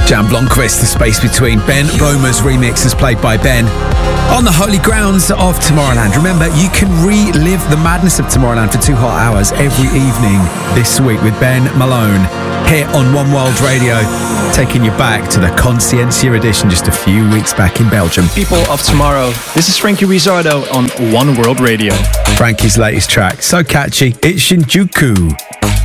Jan Blomqvist, The Space Between. Ben Romer's remix is played by Ben on the holy grounds of Tomorrowland. Remember, you can relive the madness of Tomorrowland for 2 hot hours every evening this week with Ben Malone here on One World Radio, taking you back to the Consciencia edition just a few weeks back in Belgium. People of tomorrow, this is Frankie Rizzardo on One World Radio. Frankie's latest track, so catchy, it's Shinjuku.